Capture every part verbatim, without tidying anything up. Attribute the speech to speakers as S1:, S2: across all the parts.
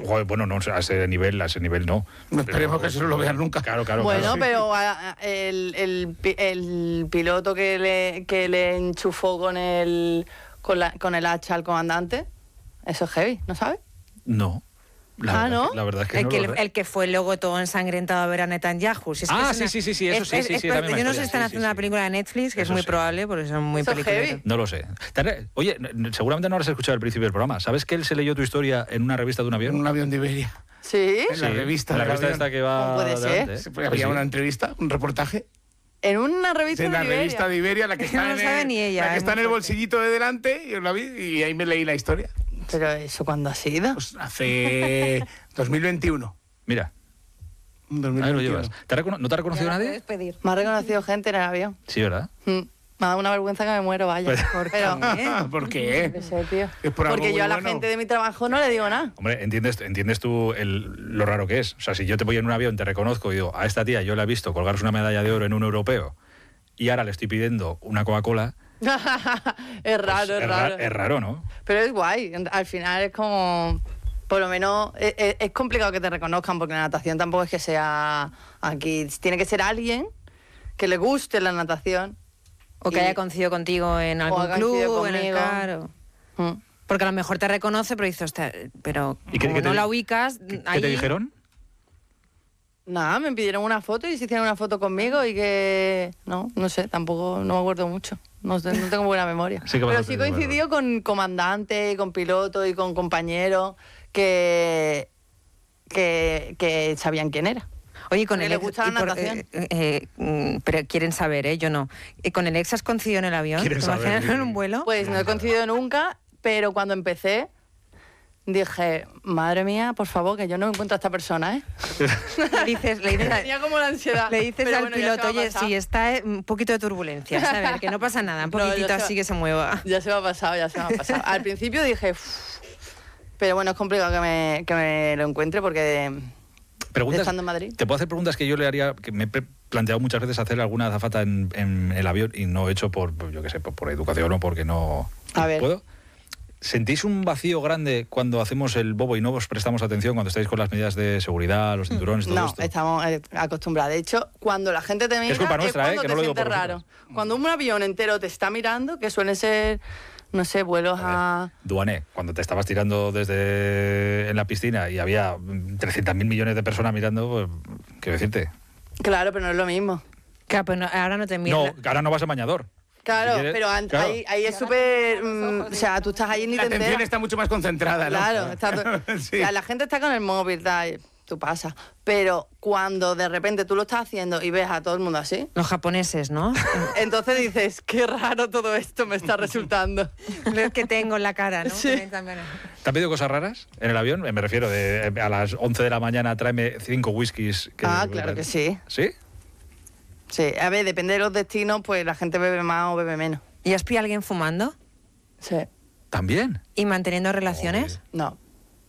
S1: Bueno, no, a ese nivel, a ese nivel no.
S2: No esperemos que eso no lo vean nunca.
S1: Claro, claro.
S3: Bueno,
S1: claro.
S3: pero a, a, el, el, el piloto que le, que le enchufó con el, con, la, con el hacha al comandante, eso es heavy, ¿no sabes?
S1: No. La
S3: ah,
S1: verdad,
S3: ¿no?
S1: La verdad es que
S4: el,
S1: no
S4: que,
S1: lo sé.
S4: el que fue luego todo ensangrentado a ver a Netanyahu. Si es que
S1: ah,
S4: es
S1: sí,
S4: una,
S1: sí, sí, sí, eso
S4: es,
S1: sí,
S4: es,
S1: sí,
S4: es,
S1: sí, también
S4: yo no sé
S1: historia,
S4: si están
S1: sí,
S4: haciendo
S1: sí,
S4: una
S1: sí.
S4: película de Netflix, que
S1: Eso
S4: es muy
S1: sí.
S4: probable, porque son muy
S3: Eso es
S4: películas.
S3: heavy.
S1: No lo sé. Oye, seguramente no habrás escuchado el principio del programa. ¿Sabes que él se leyó tu historia en una revista de un avión?
S2: En un avión de Iberia.
S3: ¿Sí?
S2: En la revista.
S1: En la
S2: del
S1: revista
S2: avión.
S1: esta que va...
S3: ¿Cómo puede ser?
S1: delante, ¿eh?
S2: Sí,
S1: Pues
S2: había
S1: sí.
S2: una entrevista, un reportaje.
S3: En una revista
S2: En la
S3: de Iberia.
S2: revista de Iberia, la que está,
S4: No
S2: en,
S4: sabe
S2: el,
S4: ni ella,
S2: la que
S4: es
S2: está en
S4: muy
S2: el
S4: fuerte.
S2: bolsillito de delante, yo la vi y ahí me leí la historia.
S3: Pero eso, ¿cuándo ha sido?
S2: Pues hace dos mil veintiuno.
S1: Mira,
S2: dos
S1: ahí
S2: mil
S1: lo
S2: veintiuno.
S1: llevas. ¿Te ha recono- ¿No te ha reconocido nadie?
S4: pedir.
S3: Me ha reconocido gente en el avión.
S1: Sí, ¿verdad?
S3: Mm. Me ha dado una vergüenza que me muero, vaya.
S4: ¿Por
S3: Pero,
S4: qué?
S2: ¿Por qué?
S3: no sé, tío.
S2: Es por algo
S3: Porque
S2: muy
S3: yo a la
S2: bueno.
S3: gente de mi trabajo no le digo nada.
S1: Hombre, entiendes, entiendes tú el, lo raro que es. O sea, si yo te voy en un avión, te reconozco y digo, a esta tía yo la he visto colgarse una medalla de oro en un europeo y ahora le estoy pidiendo una Coca-Cola.
S3: Es raro,
S1: pues
S3: es raro.
S1: Es raro, ¿no?
S3: Pero es guay. Al final es como... Por lo menos es, es- es complicado que te reconozcan porque la natación tampoco es que sea aquí. Tiene que ser alguien que le guste la natación.
S4: O que
S3: Y-
S4: haya coincidido contigo en algún
S3: haya coincidido
S4: club, en el
S3: conmigo.
S4: CAR. o-
S3: Mm.
S4: Porque a lo mejor te reconoce, pero dices, "Hostia, pero
S1: ¿Y qué-
S4: como
S1: qué te
S4: no
S1: di-
S4: la ubicas,
S1: ¿Qué,
S4: ahí...
S1: qué te dijeron?
S3: Nada, me pidieron una foto y se hicieron una foto conmigo y que... No, no sé, tampoco, no me acuerdo mucho. No, sé, no tengo buena memoria.
S1: Sí que vas
S3: Pero
S1: a
S3: sí
S1: tener
S3: coincidió con comandantes, con pilotos y con compañeros que, que, que sabían quién era.
S4: Oye, con
S3: Porque
S4: el
S3: le
S4: ex-
S3: gusta la
S4: y por-
S3: natación.
S4: eh, eh, mm, pero quieren saber, ¿eh? Yo no. ¿Y con el ex has coincidido en el avión?
S1: Quieren
S4: ¿Te
S1: saber,
S4: imaginas en
S1: sí.
S4: un vuelo?
S3: Pues no he coincidido nunca, pero cuando empecé dije, madre mía, por favor, que yo no encuentro a esta persona, ¿eh?
S4: Le dices, le dices,
S3: Tenía como la ansiedad.
S4: le dices
S3: Pero
S4: al
S3: bueno, ya se
S4: piloto,
S3: me ha
S4: oye,
S3: pasado.
S4: si está eh, un poquito de turbulencia, ¿sabes? Que no pasa nada, un
S3: No, ya
S4: poquitito
S3: se
S4: así
S3: va-
S4: que se mueva.
S3: Ya se me ha pasado, ya se me ha pasado. Al principio dije, "Uf", pero bueno, es complicado que me, que me lo encuentre porque
S1: Preguntas,
S3: estando en Madrid.
S1: Te puedo hacer preguntas que yo le haría, que me he pre- planteado muchas veces hacer alguna azafata en, en el avión y no he hecho por, por, yo qué sé, por, por educación o porque no...
S3: A ver.
S1: ¿Puedo? ¿Sentís un vacío grande cuando hacemos el bobo y no os prestamos atención cuando estáis con las medidas de seguridad, los cinturones, todo
S3: No,
S1: esto?
S3: estamos eh, acostumbrados. De hecho, cuando la gente te mira,
S1: Es culpa nuestra,
S3: cuando
S1: eh, que
S3: te
S1: no lo digo
S3: sientes
S1: por
S3: raro.
S1: vosotros.
S3: Cuando un avión entero te está mirando, que suelen ser, no sé, vuelos
S1: A
S3: a...
S1: ver, Duané, cuando te estabas tirando desde en la piscina y había trescientos mil millones de personas mirando, pues, quiero decirte.
S3: Claro, pero no es lo mismo.
S4: Claro, pero no- ahora no te
S1: No,
S4: miran.
S1: ahora no vas a bañador.
S3: Claro,
S1: Si quieres-
S3: pero an-
S1: claro.
S3: Ahí, ahí es súper... mm, o sea, tú estás ahí y ni
S2: La
S3: te
S2: atención
S3: enteras.
S2: está mucho más concentrada, ¿no?
S3: Claro, está to-
S2: Sí.
S3: o sea, la gente está con el móvil, tal, tú pasas. Pero cuando de repente tú lo estás haciendo y ves a todo el mundo así,
S4: Los japoneses, ¿no?
S3: entonces dices, qué raro todo esto me está resultando.
S4: Lo que tengo en la cara, ¿no?
S3: Sí.
S4: También, también.
S1: ¿Te han pedido cosas raras en el avión? Me refiero de a las once de la mañana tráeme cinco whiskies.
S3: Ah, claro que sí.
S1: ¿Sí?
S3: Sí, a ver, depende de los destinos, pues la gente bebe más o bebe menos.
S4: ¿Y has pillado a alguien fumando?
S3: Sí.
S1: ¿También?
S4: ¿Y manteniendo relaciones?
S3: No.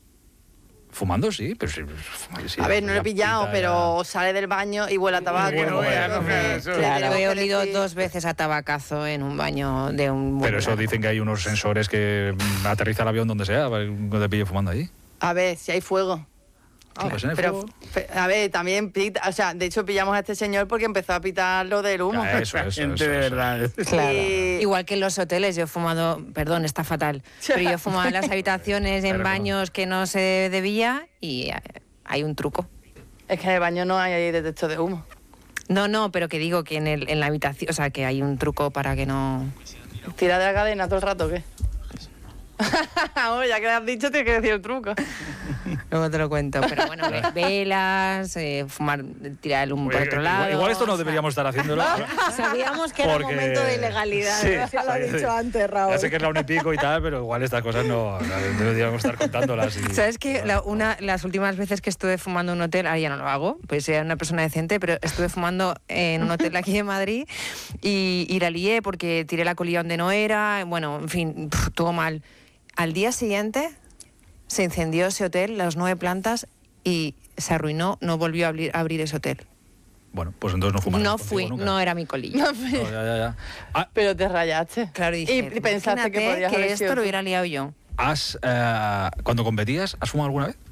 S1: Fumando, sí, pero sí. sí,
S3: A ver, no lo
S1: la
S3: he pillado,
S1: pinta
S3: pero sale del baño y huele a tabaco.
S2: Que no veas, no veas,
S3: Entonces,
S2: eso.
S3: le
S4: Claro,
S3: tenemos
S4: he
S3: que
S4: olido
S3: decir-
S4: dos veces a tabacazo en un baño de un...
S1: ya- Pero eso dicen que hay unos sensores que mm, aterriza el avión donde sea, para que no te pille fumando allí.
S3: A ver, si hay fuego.
S1: Ah, pues en el
S3: Pero,
S1: fuego.
S3: fe- a ver, también pita, o sea, de hecho pillamos a este señor porque empezó a pitar lo del humo.
S1: Ya, eso, eso,
S2: Gente
S1: eso,
S2: de
S1: eso.
S2: verdad.
S4: Claro.
S3: Y-
S4: Igual que en los hoteles, yo he fumado, perdón, está fatal, pero yo he fumado en las habitaciones, en
S1: Claro,
S4: baños que no se debía y eh, hay un truco.
S3: Es que en el baño no hay detector de humo.
S4: No, no, pero que digo que en, el, en la habitación, o sea, que hay un truco para que no...
S3: ¿Tira de la cadena todo el rato o qué? Oye, ya que lo has dicho, tienes que decir el truco.
S4: Luego te lo cuento, pero bueno, ve- velas, eh, fumar, tirar el humo por
S1: Oye,
S4: otro
S1: igual-
S4: lado...
S1: Igual esto no
S4: o sea,
S1: deberíamos estar haciéndolo.
S5: Sabíamos que era
S1: Porque-
S5: momento de ilegalidad,
S1: Sí,
S5: ya lo ha
S1: sí,
S5: dicho
S1: sí.
S5: antes, Raúl.
S1: Ya sé que es la una y pico y tal, pero igual estas cosas no, no deberíamos estar contándolas. Y...
S4: ¿Sabes que la, una, las últimas veces que estuve fumando en un hotel, ahora ya no lo hago, pues era una persona decente, pero estuve fumando en un hotel aquí de Madrid y, y la lié porque tiré la colilla donde no era, bueno, en fin, pf, todo mal. Al día siguiente se incendió ese hotel, las nueve plantas, y se arruinó, no volvió a abrir, a abrir ese hotel.
S1: Bueno, pues entonces no fumaremos
S4: No
S1: contigo
S4: fui,
S1: nunca.
S4: no era mi colilla.
S3: No, pero-
S1: No, ya, ya, ya. Ah,
S3: Pero te rayaste.
S4: Claro, y, dije,
S3: y pensaste que
S4: imagínate
S3: podías
S4: que
S3: haber
S4: esto
S3: sido
S4: lo
S3: tú.
S4: hubiera liado yo.
S1: ¿has, eh, cuando competías, has fumado alguna vez?